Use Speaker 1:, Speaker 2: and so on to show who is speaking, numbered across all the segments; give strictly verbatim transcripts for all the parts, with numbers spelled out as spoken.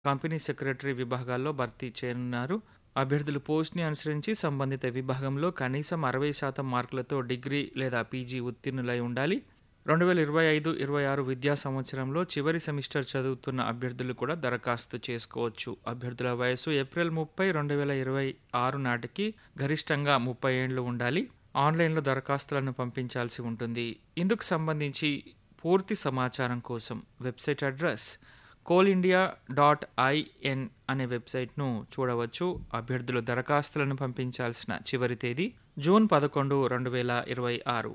Speaker 1: Company secretary విభాగాల్లో భర్తీ చేయనున్నారు. అభ్యర్థులు పోస్ట్ని అనుసరించి సంబంధిత విభాగంలో కనీసం అరవై శాతం మార్కులతో డిగ్రీ లేదా పీజీ ఉత్తీర్ణులై ఉండాలి. రెండు వేల ఇరవై ఐదు ఇరవై ఆరు విద్యా సంవత్సరంలో చివరి సెమిస్టర్ చదువుతున్న అభ్యర్థులు కూడా దరఖాస్తు చేసుకోవచ్చు. అభ్యర్థుల వయసు ఏప్రిల్ ముప్పై రెండు వేల ఇరవై ఆరు నాటికి గరిష్టంగా ముప్పై ఏళ్లు ఉండాలి. ఆన్లైన్లో దరఖాస్తులను పంపించాల్సి ఉంటుంది. ఇందుకు సంబంధించి పూర్తి సమాచారం కోసం website address coal India dot IN అనే వెబ్సైట్ను చూడవచ్చు. అభ్యర్థులు దరఖాస్తులను పంపించాల్సిన చివరి తేదీ జూన్ పదకొండు రెండు వేల ఇరవై ఆరు.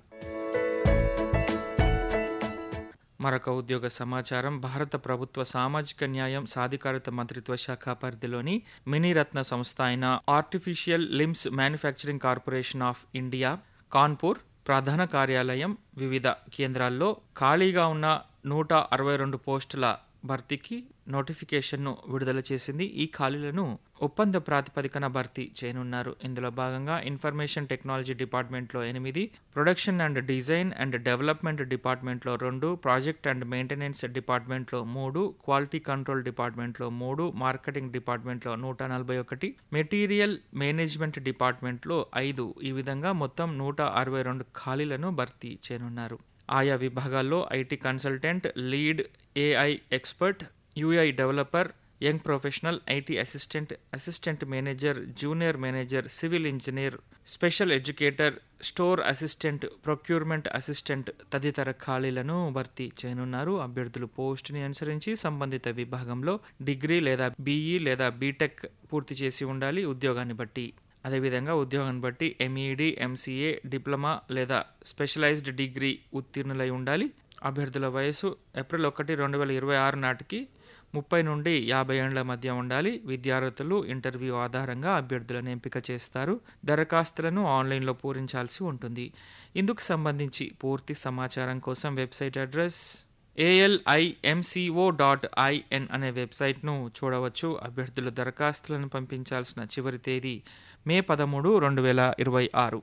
Speaker 1: మరొక ఉద్యోగ సమాచారం. భారత ప్రభుత్వ సామాజిక న్యాయం సాధికారత మంత్రిత్వ శాఖ పరిధిలోని మినీరత్న సంస్థ అయిన artificial limbs manufacturing corporation of India Kanpur ప్రధాన కార్యాలయం వివిధ కేంద్రాల్లో ఖాళీగా ఉన్న నూట అరవై రెండు పోస్టుల భర్తీకి నోటిఫికేషన్ను విడుదల చేసింది. ఈ ఖాళీలను ఒప్పంద ప్రాతిపదికన భర్తీ చేయనున్నారు. ఇందులో భాగంగా ఇన్ఫర్మేషన్ టెక్నాలజీ డిపార్ట్మెంట్లో ఎనిమిది, production and design and development డిపార్ట్మెంట్లో రెండు, ప్రాజెక్ట్ అండ్ మెయింటెనెన్స్ డిపార్ట్మెంట్లో మూడు, క్వాలిటీ కంట్రోల్ డిపార్ట్మెంట్లో మూడు, మార్కెటింగ్ డిపార్ట్మెంట్లో నూట నలభై ఒకటి, మెటీరియల్ మేనేజ్మెంట్ డిపార్ట్మెంట్లో ఐదు, ఈ విధంగా మొత్తం నూట అరవై రెండు ఖాళీలను భర్తీ చేయనున్నారు. ఆయా విభాగాల్లో IT consultant, lead AI expert, UI developer, young professional, IT assistant, assistant manager, junior manager, civil engineer, special educator, store assistant, procurement assistant తదితర ఖాళీలను భర్తీ చేయనున్నారు. అభ్యర్థులు పోస్టుని అనుసరించి సంబంధిత విభాగంలో డిగ్రీ లేదా బీఈ లేదా బీటెక్ పూర్తి చేసి ఉండాలి. ఉద్యోగాన్ని బట్టి అదేవిధంగా ఉద్యోగాన్ని బట్టి ఎంఈడి, ఎంసీఏ, డిప్లొమా లేదా స్పెషలైజ్డ్ డిగ్రీ ఉత్తీర్ణులై ఉండాలి. అభ్యర్థుల వయసు ఏప్రిల్ ఒకటి రెండు వేల ఇరవై ఆరు నాటికి ముప్పై నుండి యాభై ఏళ్ల మధ్య ఉండాలి. విద్యార్థులు ఇంటర్వ్యూ ఆధారంగా అభ్యర్థులను ఎంపిక చేస్తారు. దరఖాస్తులను ఆన్లైన్లో పూరించాల్సి ఉంటుంది. ఇందుకు సంబంధించి పూర్తి సమాచారం కోసం website address ALIMCO dot IN అనే వెబ్సైట్ను చూడవచ్చు. అభ్యర్థులు దరఖాస్తులను పంపించాల్సిన చివరి తేదీ మే పదమూడు రెండు వేల ఇరవై ఆరు.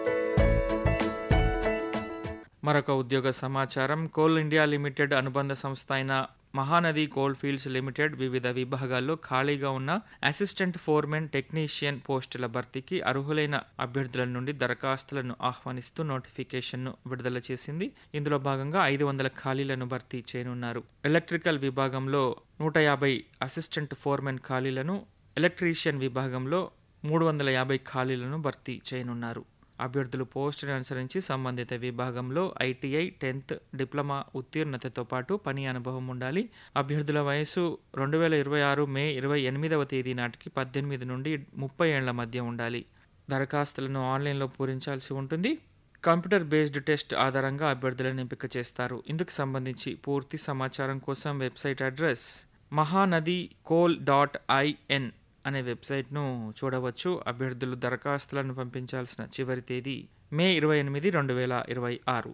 Speaker 1: మరొక ఉద్యోగ సమాచారం. కోల్ ఇండియా లిమిటెడ్ అనుబంధ సంస్థ అయిన మహానది కోల్ ఫీల్డ్స్ లిమిటెడ్ వివిధ విభాగాల్లో ఖాళీగా ఉన్న అసిస్టెంట్ ఫోర్మెన్ టెక్నీషియన్ పోస్టుల భర్తీకి అర్హులైన అభ్యర్థుల నుండి దరఖాస్తులను ఆహ్వానిస్తూ నోటిఫికేషన్ను విడుదల చేసింది. ఇందులో భాగంగా ఐదు వందల ఖాళీలను భర్తీ చేయనున్నారు. ఎలక్ట్రికల్ విభాగంలో నూట యాభై అసిస్టెంట్ ఫోర్మెన్ ఖాళీలను, ఎలక్ట్రీషియన్ విభాగంలో మూడు వందల యాభై ఖాళీలను భర్తీ చేయనున్నారు. అభ్యర్థులు పోస్టును అనుసరించి సంబంధిత విభాగంలో ఐటీఐ, టెన్త్, డిప్లొమా ఉత్తీర్ణతతో పాటు పని అనుభవం ఉండాలి. అభ్యర్థుల వయసు రెండు వేల ఇరవై ఆరు మే ఇరవై ఎనిమిదవ తేదీ నాటికి పద్దెనిమిది నుండి ముప్పై ఏళ్ల మధ్య ఉండాలి. దరఖాస్తులను ఆన్లైన్లో పూరించాల్సి ఉంటుంది. కంప్యూటర్ బేస్డ్ టెస్ట్ ఆధారంగా అభ్యర్థులను ఎంపిక చేస్తారు. ఇందుకు సంబంధించి పూర్తి సమాచారం కోసం website address Mahanadi coal dot IN అనే వెబ్సైట్ను చూడవచ్చు. అభ్యర్థులు దరఖాస్తులను పంపించాల్సిన చివరి తేదీ మే ఇరవై ఎనిమిది రెండు వేల ఇరవై ఆరు.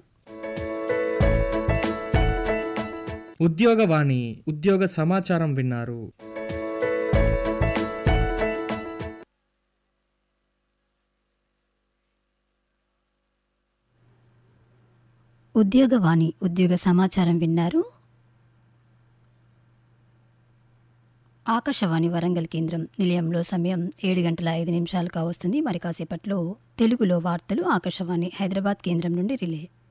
Speaker 2: ఉద్యోగవాణి ఉద్యోగ సమాచారం విన్నారు.
Speaker 3: ఉద్యోగవాణి ఉద్యోగ సమాచారం విన్నారు. ఆకాశవాణి వరంగల్ కేంద్రం నిలయంలో సమయం ఏడు గంటల ఐదు నిమిషాలు కావస్తుంది. మరి కాసేపట్లో తెలుగులో వార్తలు ఆకాశవాణి హైదరాబాద్ కేంద్రం నుండి రిలే.